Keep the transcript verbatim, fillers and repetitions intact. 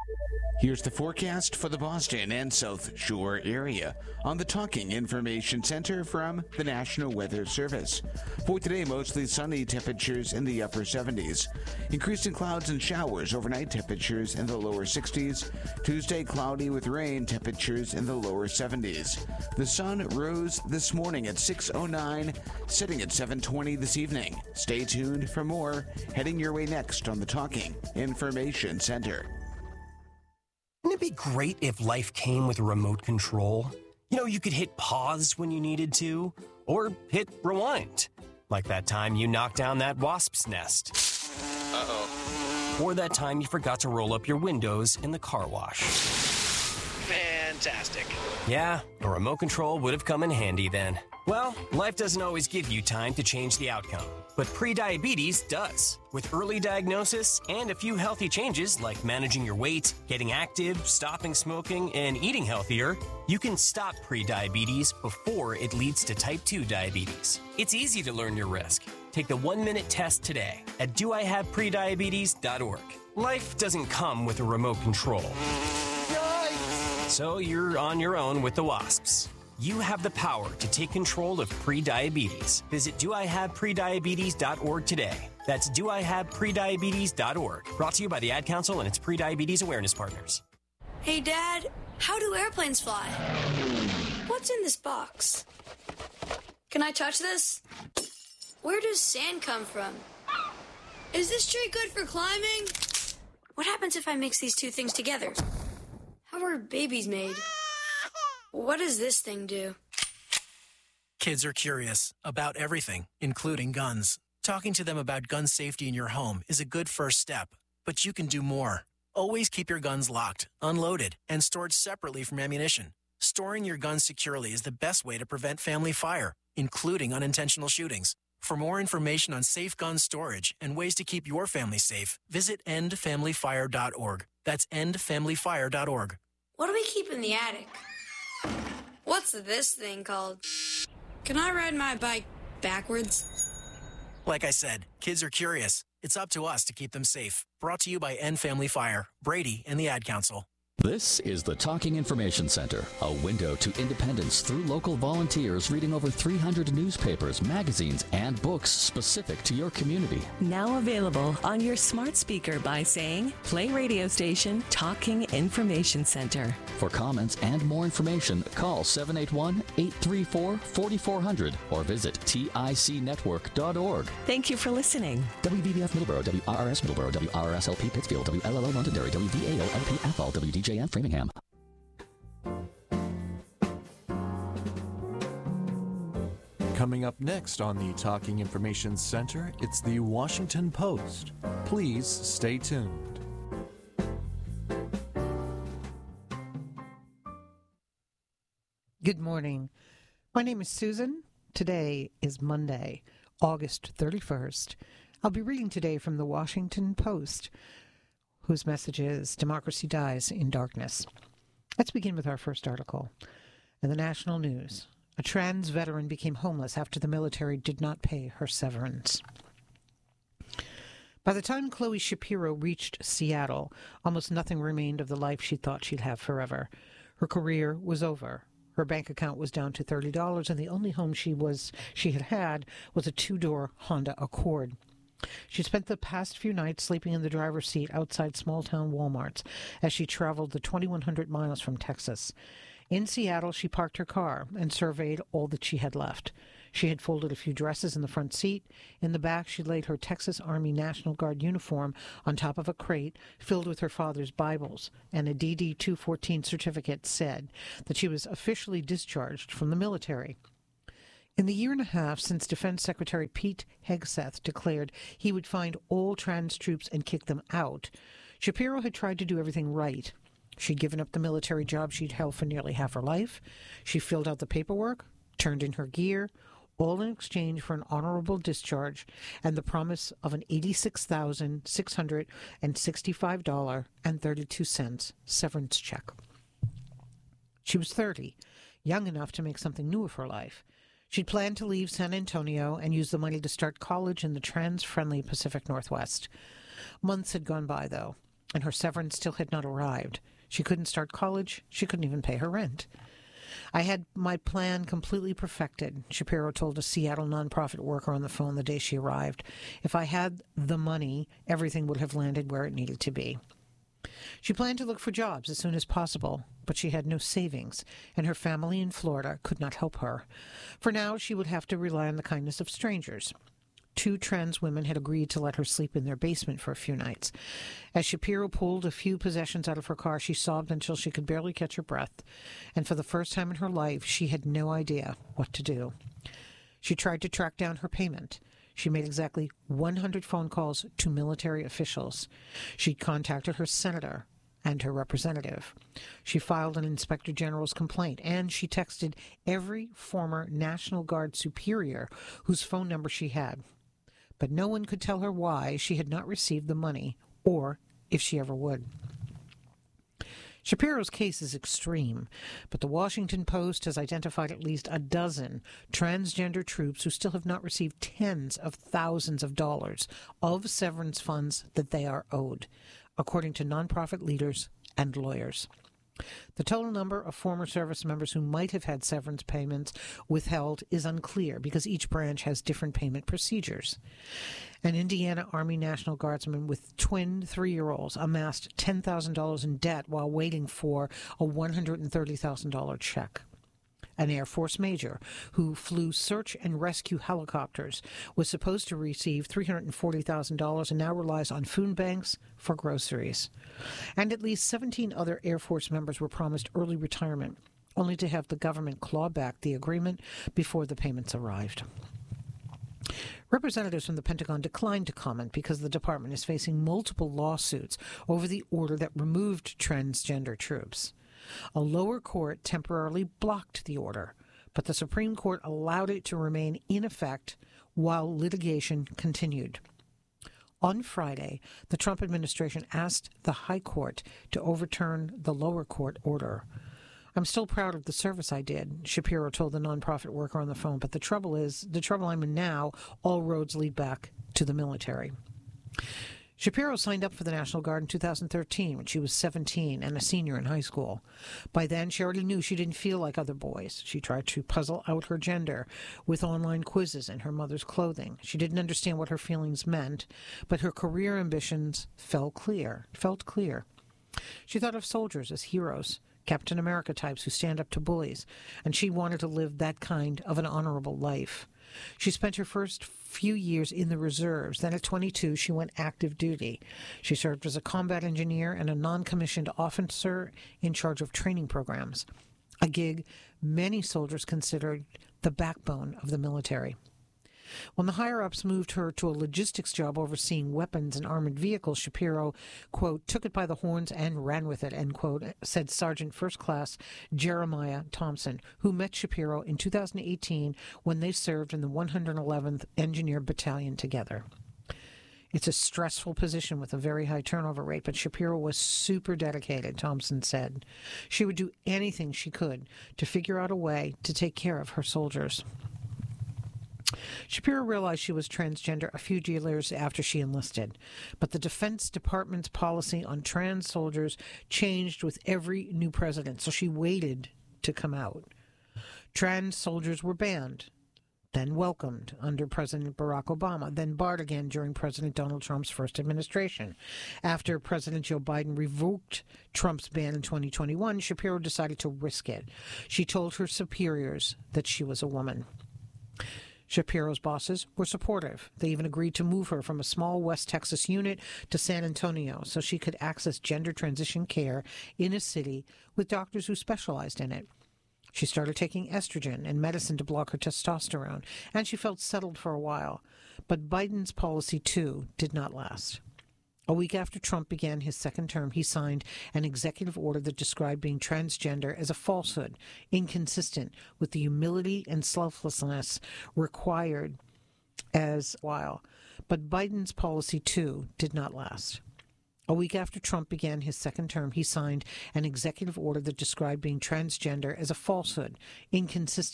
Here's the forecast for the Boston and South Shore area on the Talking Information Center from the National Weather Service. For today, mostly sunny, temperatures in the upper seventies. Increasing clouds and showers overnight, temperatures in the lower sixties. Tuesday, cloudy with rain, temperatures in the lower seventies. The sun rose this morning at six oh nine, setting at seven twenty this evening. Stay tuned for more, heading your way next on the Talking Information Center. Wouldn't it be great if life came with a remote control? You know, you could hit pause when you needed to, or hit rewind. Like that time you knocked down that wasp's nest. Uh-oh. Or that time you forgot to roll up your windows in the car wash. Fantastic. Yeah, a remote control would have come in handy then. Well, life doesn't always give you time to change the outcome, but prediabetes does. With early diagnosis and a few healthy changes like managing your weight, getting active, stopping smoking, and eating healthier, you can stop prediabetes before it leads to type two diabetes. It's easy to learn your risk. Take the one-minute test today at do I have prediabetes dot org. Life doesn't come with a remote control. Yikes! So you're on your own with the wasps. You have the power to take control of prediabetes. Visit do I have prediabetes dot org today. That's do I have prediabetes dot org. Brought to you by the Ad Council and its Prediabetes Awareness Partners. Hey, Dad, how do airplanes fly? What's in this box? Can I touch this? Where does sand come from? Is this tree good for climbing? What happens if I mix these two things together? How are babies made? What does this thing do? Kids are curious about everything, including guns. Talking to them about gun safety in your home is a good first step, but you can do more. Always keep your guns locked, unloaded, and stored separately from ammunition. Storing your guns securely is the best way to prevent family fire, including unintentional shootings. For more information on safe gun storage and ways to keep your family safe, visit end family fire dot org. That's end family fire dot org. What do we keep in the attic? What's this thing called? Can I ride my bike backwards? Like I said, kids are curious. It's up to us to keep them safe. Brought to you by End Family Fire, Brady, and the Ad Council. This is the Talking Information Center, a window to independence through local volunteers reading over three hundred newspapers, magazines, and books specific to your community. Now available on your smart speaker by saying, play radio station Talking Information Center. For comments and more information, call seven eight one, eight three four, four four zero zero or visit tic network dot org. Thank you for listening. W V B F Middleborough, W R R S Middleborough, W R R S L P Pittsfield, W L L O Londonderry, W V A O L P Athol, W D J N Framingham. Coming up next on the Talking Information Center, it's the Washington Post. Please stay tuned. Good morning. My name is Susan. Today is Monday, August thirty-first. I'll be reading today from the Washington Post, whose message is Democracy Dies in Darkness. Let's begin with our first article. In the national news, a trans veteran became homeless after the military did not pay her severance. By the time Chloe Shapiro reached Seattle, almost nothing remained of the life she thought she'd have forever. Her career was over. Her bank account was down to thirty dollars, and the only home she was she had had was a two-door Honda Accord. She spent the past few nights sleeping in the driver's seat outside small-town Walmarts as she traveled the twenty-one hundred miles from Texas. In Seattle, she parked her car and surveyed all that she had left. She had folded a few dresses in the front seat. In the back, she laid her Texas Army National Guard uniform on top of a crate filled with her father's Bibles, and a D D two fourteen certificate said that she was officially discharged from the military. In the year and a half since Defense Secretary Pete Hegseth declared he would find all trans troops and kick them out, Shapiro had tried to do everything right. She'd given up the military job she'd held for nearly half her life. She filled out the paperwork, turned in her gear, all in exchange for an honorable discharge and the promise of an eighty-six thousand six hundred sixty-five dollars and thirty-two cents severance check. She was thirty, young enough to make something new of her life. She'd planned to leave San Antonio and use the money to start college in the trans-friendly Pacific Northwest. Months had gone by, though. and her severance still had not arrived. She couldn't start college. She couldn't even pay her rent. I had my plan completely perfected, Shapiro told a Seattle nonprofit worker on the phone the day she arrived. If I had the money, everything would have landed where it needed to be. She planned to look for jobs as soon as possible, but she had no savings, and her family in Florida could not help her. For now, she would have to rely on the kindness of strangers. Two trans women had agreed to let her sleep in their basement for a few nights. As Shapiro pulled a few possessions out of her car, she sobbed until she could barely catch her breath, and for the first time in her life, she had no idea what to do. She tried to track down her payment. She made exactly one hundred phone calls to military officials. She contacted her senator and her representative. She filed an inspector general's complaint, and she texted every former National Guard superior whose phone number she had. But no one could tell her why she had not received the money, or if she ever would. Shapiro's case is extreme, but the Washington Post has identified at least a dozen transgender troops who still have not received tens of thousands of dollars of severance funds that they are owed, according to nonprofit leaders and lawyers. The total number of former service members who might have had severance payments withheld is unclear because each branch has different payment procedures. An Indiana Army National Guardsman with twin three-year-olds amassed ten thousand dollars in debt while waiting for a one hundred thirty thousand dollars check. An Air Force major who flew search and rescue helicopters was supposed to receive three hundred forty thousand dollars and now relies on food banks for groceries. And at least seventeen other Air Force members were promised early retirement, only to have the government claw back the agreement before the payments arrived. Representatives from the Pentagon declined to comment because the department is facing multiple lawsuits over the order that removed transgender troops. A lower court temporarily blocked the order, but the Supreme Court allowed it to remain in effect while litigation continued. On Friday, the Trump administration asked the High Court to overturn the lower court order. I'm still proud of the service I did, Shapiro told the nonprofit worker on the phone, but the trouble is, the trouble I'm in now, all roads lead back to the military. Shapiro signed up for the National Guard in two thousand thirteen when she was seventeen and a senior in high school. By then, she already knew she didn't feel like other boys. She tried to puzzle out her gender with online quizzes and her mother's clothing. She didn't understand what her feelings meant, but her career ambitions felt clear. Felt clear. She thought of soldiers as heroes, Captain America types who stand up to bullies, and she wanted to live that kind of an honorable life. She spent her first few years in the reserves. Then at twenty-two, she went active duty. She served as a combat engineer and a non-commissioned officer in charge of training programs, a gig many soldiers considered the backbone of the military. When the higher-ups moved her to a logistics job overseeing weapons and armored vehicles, Shapiro, quote, took it by the horns and ran with it, end quote, said Sergeant First Class Jeremiah Thompson, who met Shapiro in two thousand eighteen when they served in the one hundred eleventh Engineer Battalion together. It's a stressful position with a very high turnover rate, but Shapiro was super dedicated, Thompson said. She would do anything she could to figure out a way to take care of her soldiers. Shapiro realized she was transgender a few years after she enlisted, but the Defense Department's policy on trans soldiers changed with every new president, so she waited to come out. Trans soldiers were banned, then welcomed under President Barack Obama, then barred again during President Donald Trump's first administration. After President Joe Biden revoked Trump's ban in twenty twenty-one, Shapiro decided to risk it. She told her superiors that she was a woman. Shapiro's bosses were supportive. They even agreed to move her from a small West Texas unit to San Antonio so she could access gender transition care in a city with doctors who specialized in it. She started taking estrogen and medicine to block her testosterone, and she felt settled for a while. But Biden's policy, too, did not last. A week after Trump began his second term, he signed an executive order that described being transgender as a falsehood, inconsistent with the humility and selflessness required as while. But Biden's policy, too, did not last. A week after Trump began his second term, he signed an executive order that described being transgender as a falsehood, inconsistent